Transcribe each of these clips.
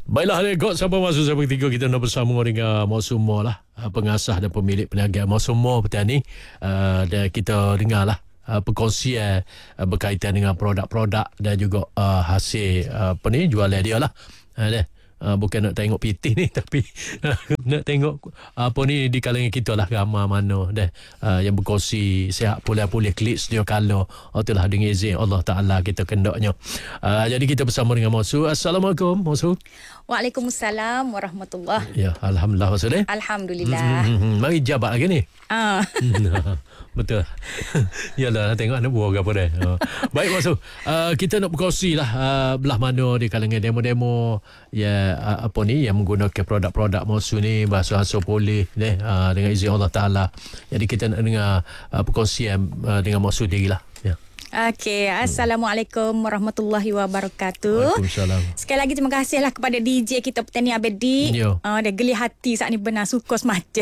Baiklah, rekod sampai masuk sampai ketiga kita nak bersama dengan Mak Sumo lah, pengasas dan pemilik perniagaan Mak Sumo Petani. Dan kita dengar lah perkongsian berkaitan dengan produk-produk dan juga hasil jualan dia lah. Bukan nak tengok pitih ni, tapi nak tengok apa ni di kalangan kita lah, ramai mana dah yang berkongsi sihat pulih-pulih klik sedia kala. Itulah dengan izin Allah Ta'ala kita kendaknya. Jadi kita bersama dengan Mosu. Assalamualaikum Mosu. Waalaikumsalam warahmatullahi. Ya, Alhamdulillah Mosu ni. Alhamdulillah. Mari jabat lagi ni. Betul. Yalah, tengok anak buah ke apa dah. Baik Mosu. Kita nak berkongsi lah belah mana di kalangan demo-demo apa ni yang menggunakan produk-produk Mosu ni, basuh pulih dengan izin Allah Ta'ala. Jadi kita nak dengar perkongsian dengan Mosu sendiri lah. Ya. Okey, Assalamualaikum warahmatullahi wabarakatuh. Waalaikumsalam. Sekali lagi terima kasihlah kepada DJ kita Petani Abedi. Dia geli hati saat ni benar suka semacam.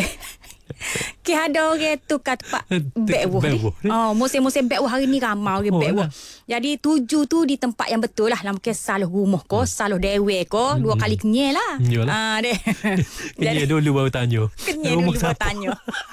Ada orang tu kat tempat bekwo ni. Musim-musim bekwo hari ni ramai orang bekwo. Jadi tuju tu di tempat yang betul lah. Mungkin saluh rumah ko, saluh dewe ko, dua kali kenyal lah. Deh. Kenyal dulu baru tanya. Kenyal dulu baru tanya.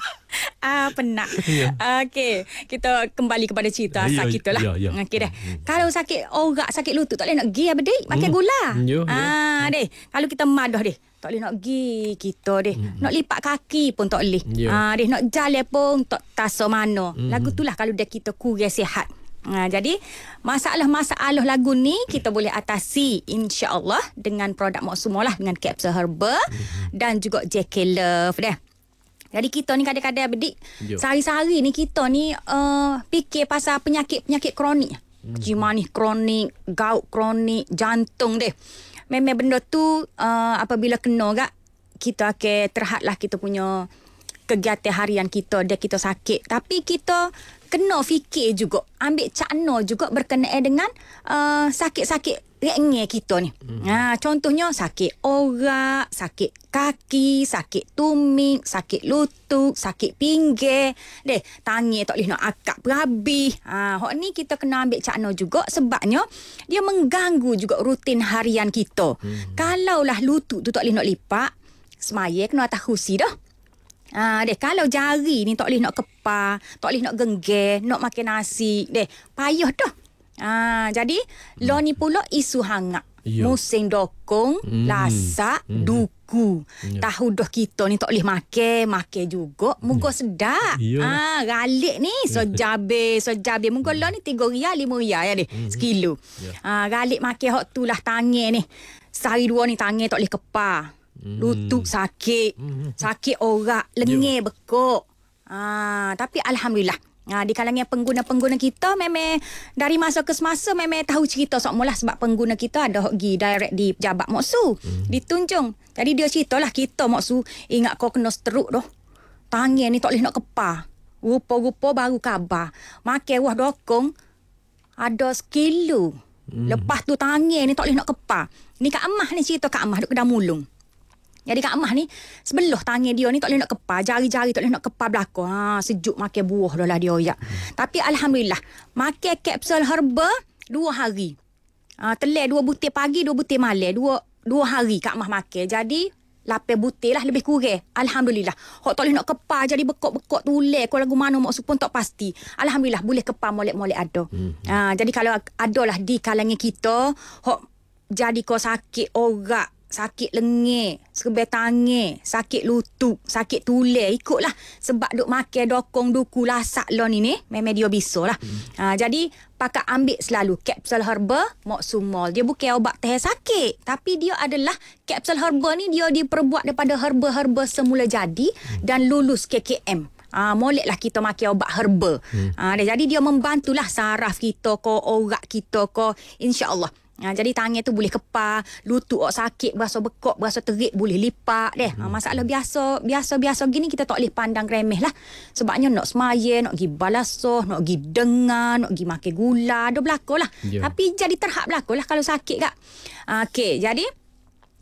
Penat. Okey, kita kembali kepada cerita asal kita lah. Okey dah. Kalau sakit orak, sakit lutut tak boleh nak pergi apa dek? Makan gula. Deh. Kalau kita madah deh, tak boleh nak pergi kita deh. Nak lipat kaki pun tak boleh. Deh nak jalan pun tak taso mana. Lagu itulah kalau dia kita kurang sihat. Jadi masalah-masalah lagu ni kita boleh atasi insya-Allah dengan produk Mak Sumo lah, dengan kapsul herba dan juga JK Love dah. Jadi kita ni kadang-kadang bedik sehari-hari ni kita ni fikir pasal penyakit-penyakit kronik. Kecil manis kronik, gout kronik, jantung deh. Memang benda tu apabila kena gak kita akan terhadlah kita punya kegiatan harian kita, dia kita sakit. Tapi kita kena fikir juga, ambil cakna juga berkenaan dengan sakit-sakit rengeh kita ni. Contohnya sakit orak, sakit kaki, sakit tumit, sakit lutut, sakit pinggir. Deh, tangan tak boleh nak akak berhabis. Hak ni kita kena ambil cakna juga sebabnya dia mengganggu juga rutin harian kita. Kalaulah lutut tu tak boleh nak lipat, semaya kena atas kursi dah. Deh, kalau jari ni tak boleh nak kepar, tak boleh nak genggam, nak makan nasi, deh, payah dah. Jadi lo ni pula isu hangat. Musim dokong, lasak, duku. Tahu dah kita ni tak boleh makan juga. Muka sedap. Galik ni sejabe. Muka lo ni 3 riyal, 5 riyal ya deh, sekilo. Galik makan hak tu lah tangan ni. Sehari dua ni tangan tak boleh kepar. Lutut sakit, sakit orak, lengeh bekok. Tapi alhamdulillah, di kalangan pengguna-pengguna kita memang dari masa ke semasa memang tahu cerita sokmolah, sebab pengguna kita ada pergi direct di pejabat Moksu, ditunjung. Jadi dia ceritalah kita Moksu ingat kau kena stroke dah. Tangan ni tak boleh nak kepar. Rupa-rupa baru khabar. Makan wah dokong ada sekilo. Lepas tu tangan ni tak boleh nak kepar. Ni Kak Amah ni cerita, Kak Amah duk Kedai Mulung. Jadi Kak Amah ni sebelah tangan dia ni tak boleh nak kepar, jari-jari tak boleh nak kepar belakang. Sejuk makan buah dah lah dia. Tapi alhamdulillah makan kapsul herba 2 hari. Telah 2 butir pagi, 2 butir malam, 2 hari Kak Amah makan. Jadi 8 butir lah lebih kurang. Alhamdulillah. Hak tak boleh nak kepar jadi bekok-bekok tulen kau lagu mana maksud pun tak pasti. Alhamdulillah boleh kepar molek-molek ada. Jadi kalau ada lah di kalangan kita hak jadi kau sakit orak, sakit lengeh, serba tangan, sakit lutut, sakit tulang, ikutlah. Sebab duk makan dokong duku lasak lo ni memang dia bisa lah. Jadi pakat ambil selalu kapsul herba Mak Sumo. Dia bukan ubat tahan sakit, tapi dia adalah kapsul herba ni dia diperbuat daripada herba-herba semula jadi dan lulus KKM. Moleklah kita makan ubat herba. Jadi dia membantulah saraf kita ko, orak kita ko, insya-Allah. Jadi tangan tu boleh kepar, lutut sakit, berasa bekok, berasa terik boleh lipat deh. Masalah biasa gini kita tak boleh pandang remeh lah. Sebabnya nak semaya, nak pergi balasoh, nak pergi dengar, nak pergi makan gula, ada berlaku lah. Tapi jadi terhad berlaku lah kalau sakit kak. Okey, jadi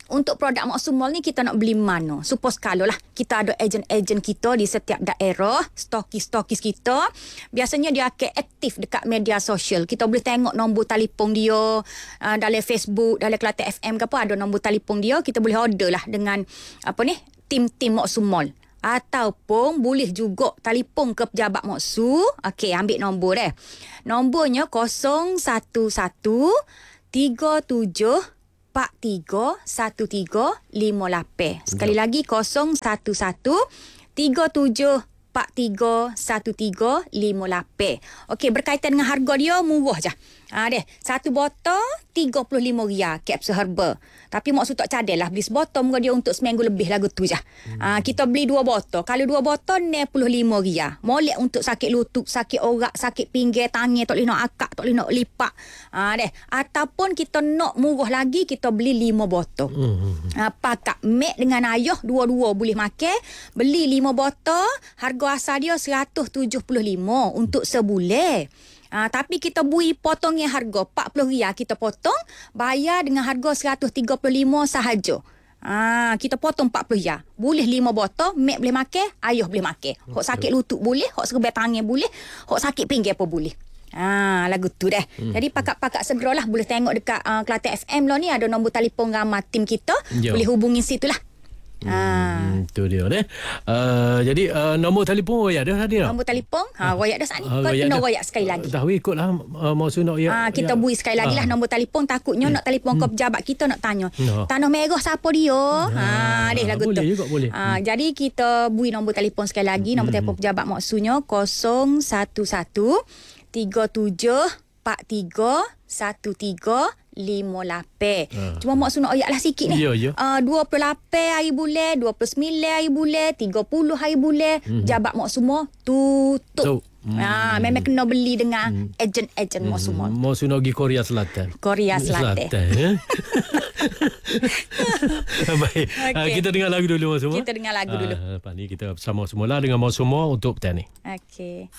untuk produk Moksu Mall ni kita nak beli mana? Suppose kalau lah kita ada ejen-ejen kita di setiap daerah, stokis-stokis kita, biasanya dia akan aktif dekat media sosial. Kita boleh tengok nombor telefon dia dalam Facebook, dalam Kelantan FM ke apa, ada nombor telefon dia, kita boleh order lah dengan tim-tim Moksu Mall. Ataupun boleh juga telefon ke pejabat Moksu. Okey, ambil nombor dia. Nombornya 011 37 431358. Sekali lagi 011 37 431358. Okey, berkaitan dengan harga dia murah je. Satu botol RM35 kapsul herba. Tapi maksud tak cadel lah beli sebotol muka dia untuk seminggu lebih lagu tu je. Kita beli 2 botol. Kalau 2 botol RM95. Molek untuk sakit lutut, sakit orak, sakit pinggir tangan, tak boleh nak akak, tak boleh nak lipat. Ataupun kita nak murah lagi, kita beli 5 botol. Pakak mek dengan ayah dua-dua boleh makan. Beli 5 botol, harga asal dia RM175 untuk sebulan. Tapi kita bui potongnya harga RM40 kita potong, bayar dengan harga RM135 sahaja. Kita potong RM40. Boleh 5 botol, mek boleh makan, ayah boleh makan. Hok sakit lutut boleh, hok serba tangan boleh, hok sakit pinggir pun boleh. Lagu tu dah. Jadi pakak-pakak segeralah boleh tengok dekat Kelantan FM lah ni ada nombor telefon ramah tim kita. Boleh hubungi situ lah. Itu dia deh. Jadi nombor telefon royak dah tadi dah. Nombor telefon royak dah saat ni. Kau kena royak sekali lagi. Dah ikutlah maksud nak kita bui sekali lagi lah nombor telefon. Takutnya nak telefon ke pejabat kita nak tanya. Tanah Merah siapa dia? Deh lagu tu. Boleh juga boleh. Jadi kita bui nombor telefon sekali lagi. Nombor telefon pejabat Moksunya 011 37 43 1358. Cuma Mak Su nak ayat lah sikit ni. 28 hari bulan, 29 hari bulan, 30 hari bulan, jabat Mak Su tutup. Memang kena beli dengan ejen-ejen Mak Su. Mak Su nak pergi Korea Selatan. Korea Selatan. Baik. Kita dengar lagu dulu Mak Su. Kita dengar lagu dulu. Lepas ni kita bersama semula dengan Mak Su untuk petang ni. Okey.